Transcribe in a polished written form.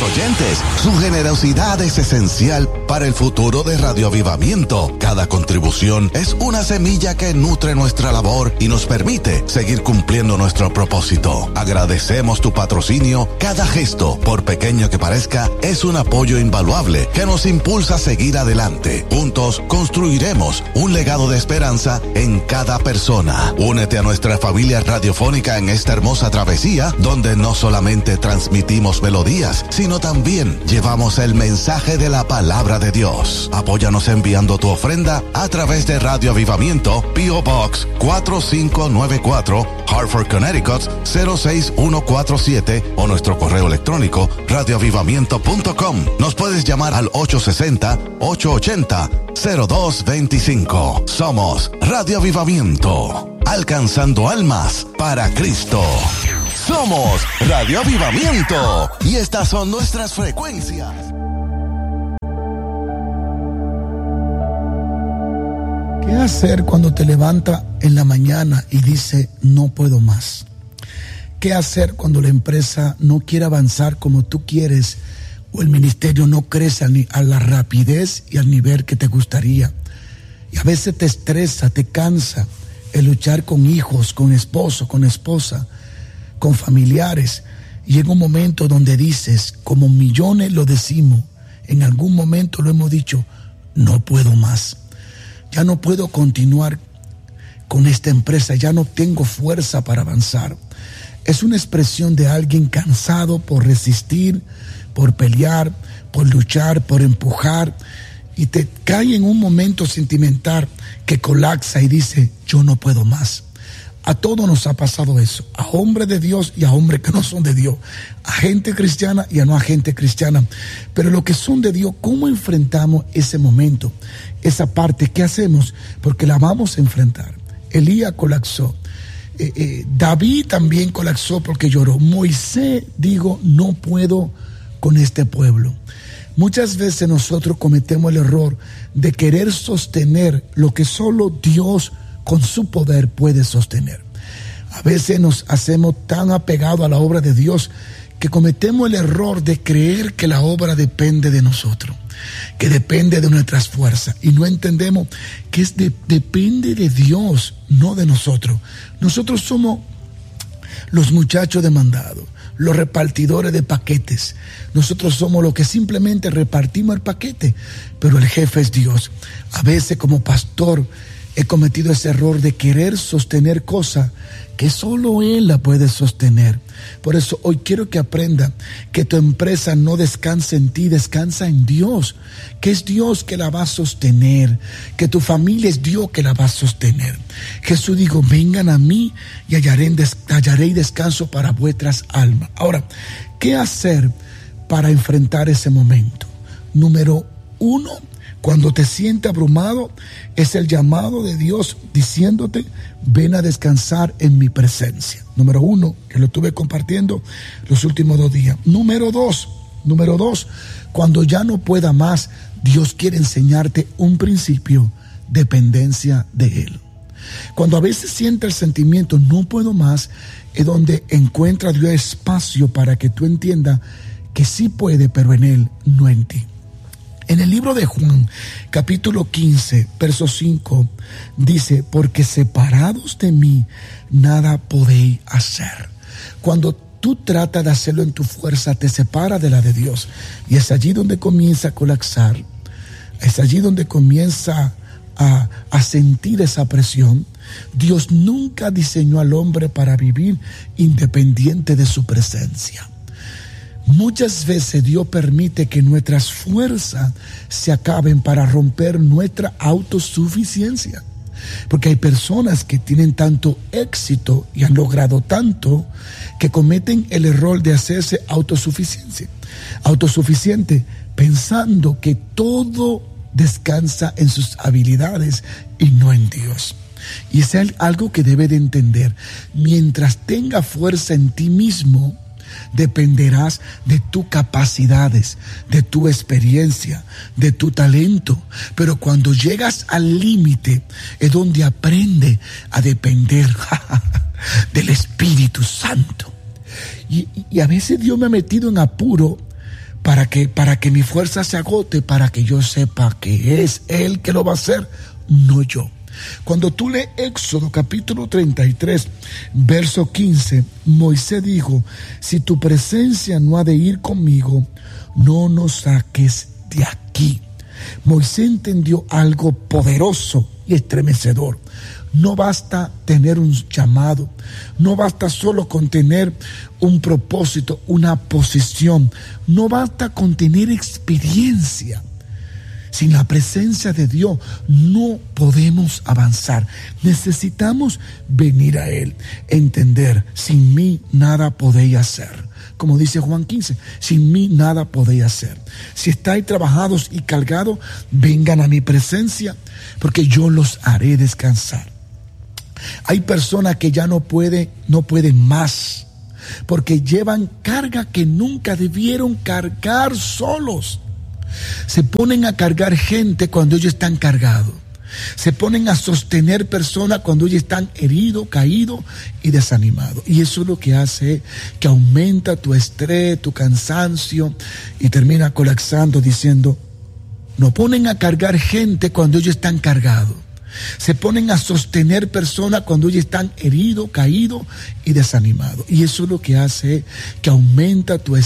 oyentes. Su generosidad es esencial para el futuro de Radio Avivamiento. Cada contribución es una semilla que nutre nuestra labor y nos permite seguir cumpliendo nuestro propósito. Agradecemos tu patrocinio. Cada gesto, por pequeño que parezca, es un apoyo invaluable que nos impulsa a seguir adelante. Juntos construiremos un legado de esperanza en cada persona. Únete a nuestra familia radiofónica en esta hermosa travesía, donde no solamente transmitimos melodías, sino también llevamos el mensaje de la palabra de Dios. Apóyanos enviando tu ofrenda a través de Radio Avivamiento, P.O. Box 4594, Hartford, Connecticut 06147, o nuestro correo electrónico radioavivamiento.com. Nos puedes llamar al 860-880-0225. Somos Radio Avivamiento, alcanzando almas para Cristo. Somos Radio Avivamiento y estas son nuestras frecuencias. ¿Qué hacer cuando te levanta en la mañana y dice no puedo más? ¿Qué hacer cuando la empresa no quiere avanzar como tú quieres o el ministerio no crece a la rapidez y al nivel que te gustaría? Y a veces te estresa, te cansa el luchar con hijos, con esposo, con esposa, con familiares. Y llega un momento donde dices, como millones lo decimos, en algún momento lo hemos dicho, no puedo más. Ya no puedo continuar con esta empresa, ya no tengo fuerza para avanzar. Es una expresión de alguien cansado por resistir, por pelear, por luchar, por empujar, y te cae en un momento sentimental que colapsa y dice, yo no puedo más. A todos nos ha pasado eso, a hombres de Dios y a hombres que no son de Dios, a gente cristiana y a no a gente cristiana. Pero los que son de Dios, ¿cómo enfrentamos ese momento? Esa parte, ¿qué hacemos? Porque la vamos a enfrentar. Elías colapsó. David también colapsó porque lloró. Moisés dijo, no puedo con este pueblo. Muchas veces nosotros cometemos el error de querer sostener lo que solo Dios con su poder puede sostener. A veces nos hacemos tan apegados a la obra de Dios que cometemos el error de creer que la obra depende de nosotros, que depende de nuestras fuerzas, y no entendemos que depende de Dios, no de nosotros. Nosotros somos los muchachos demandados, los repartidores de paquetes. Nosotros somos los que simplemente repartimos el paquete, pero el jefe es Dios. A veces como pastor he cometido ese error de querer sostener cosas que solo Él la puede sostener. Por eso hoy quiero que aprenda que tu empresa no descansa en ti, descansa en Dios, que es Dios que la va a sostener, que tu familia es Dios que la va a sostener. Jesús dijo, vengan a mí y hallaré descanso para vuestras almas. Ahora, ¿qué hacer para enfrentar ese momento? Número 1, cuando te sientes abrumado, es el llamado de Dios diciéndote, ven a descansar en mi presencia. Número 1, que lo estuve compartiendo los últimos 2 días. Número dos, cuando ya no pueda más, Dios quiere enseñarte un principio, dependencia de Él. Cuando a veces sientes el sentimiento, no puedo más, es donde encuentra Dios espacio para que tú entiendas que sí puede, pero en Él, no en ti. En el libro de Juan, capítulo 15, verso 5, dice, porque separados de mí, nada podéis hacer. Cuando tú tratas de hacerlo en tu fuerza, te separa de la de Dios. Y es allí donde comienza a colapsar. Es allí donde comienza a sentir esa presión. Dios nunca diseñó al hombre para vivir independiente de su presencia. Muchas veces Dios permite que nuestras fuerzas se acaben para romper nuestra autosuficiencia. Porque hay personas que tienen tanto éxito y han logrado tanto que cometen el error de hacerse autosuficiente, pensando que todo descansa en sus habilidades y no en Dios. Y es algo que debe de entender. Mientras tenga fuerza en ti mismo, dependerás de tus capacidades, de tu experiencia, de tu talento. Pero cuando llegas al límite es donde aprende a depender del Espíritu Santo. Y a veces Dios me ha metido en apuro para que mi fuerza se agote, para que yo sepa que es Él que lo va a hacer, no yo. Cuando tú lees Éxodo capítulo 33, verso 15, Moisés dijo: si tu presencia no ha de ir conmigo, no nos saques de aquí. Moisés entendió algo poderoso y estremecedor. No basta tener un llamado, no basta solo con tener un propósito, una posición, no basta con tener experiencia. Sin la presencia de Dios no podemos avanzar. Necesitamos venir a Él, entender: sin mí nada podéis hacer. Como dice Juan 15, sin mí nada podéis hacer. Si estáis trabajados y cargados, vengan a mi presencia, porque yo los haré descansar. Hay personas que ya no pueden más, porque llevan carga que nunca debieron cargar solos. Se ponen a cargar gente cuando ellos están cargados. Se ponen a sostener personas cuando ellos están heridos, caídos y desanimados. Y eso es lo que hace que aumenta tu estrés, tu cansancio, y termina colapsando diciendo: no ponen a cargar gente cuando ellos están cargados. Se ponen a sostener personas cuando ellos están heridos, caídos y desanimados. Y eso es lo que hace que aumenta tu estrés.